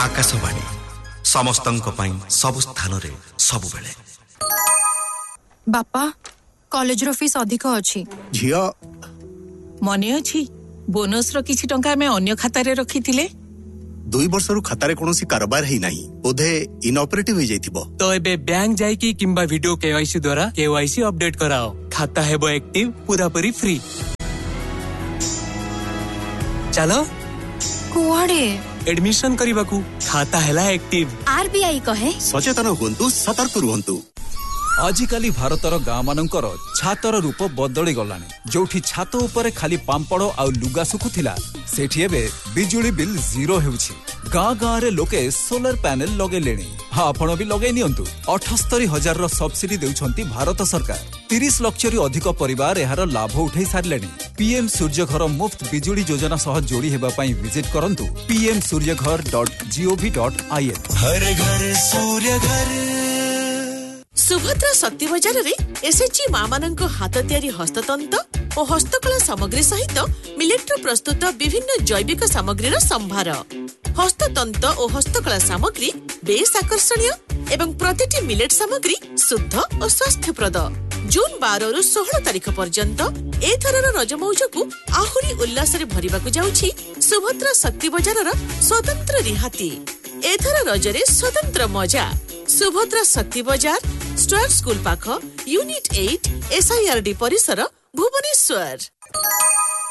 आकाशवाणी समस्तंक पई सब स्थान रे सब बेले। बापा कॉलेज रो फीस अधिक अछि। झियो मने अछि बोनस रो किछि टंका में अन्य खाता रे रखिथिले। 2 वर्ष रु खाता रे कोनोसी कारोबार है नाही, बोधे इनऑपरेटिव हो जाइथिबो। तो एबे बैंक जाई कि किंबा वीडियो केवाईसी द्वारा केवाईसी अपडेट कराओ, खाता हेबो एक्टिव पूरा पूरी फ्री। चलो कुआडे एडमिशन करिबाकू खाता हैला एक्टिव। आरबीआई कहे सचेतन हुंतु, सतर्क रुहंतु। आजिकाली भारतर गाँ मानकर छातर रूप बदली गलानी। जोठी छात उपरे खाली पांपड़ आ लुगा सुखुथिला सेठी एबे बिजुली बिल जीरो हेउछि। गाँ गाँ रे लोके सोलर पैनल लगे लेनी। हाँ आपण भी लगे नियंतु। 78,000 रो सब्सिडी देउछंती भारत सरकार। 30 लाख रु अधिक परिवार एहार लाभ उठाई सारलेनी। पीएम सूर्यघर मुफ्त बिजुली योजना सह जोड़ी हेबा पई विजिट करंतु pmsuryaghar.gov.in। हर घर सूर्य घर। सुभद्रा शक्ति बजार रे एसएचजी मां माननको हाथ तयारी हस्ततंत और हस्तकला सामग्री सहित मिलेट्रो प्रस्तुत विभिन्न जैविक सामग्रीर संभार। हस्ततंत और हस्तकला सामग्री बेस आकर्षणीय एवं प्रतिटी मिलेट सामग्री शुद्ध और स्वास्थ्यप्रद। जून 12 रु 16 तारिख पर्यंत एथरर रज मौजକୁ आहुरी उल्लास रे भरिबाकू जाउछि सुभद्रा शक्ति बजारर स्वतंत्र रिहाती। एथर रजरे स्वतंत्र मजा। सुभद्रा शक्ति बजार स्टुअर्ट स्कूल पाख यूनिट 8 SIRD परिसर भुवनेश्वर।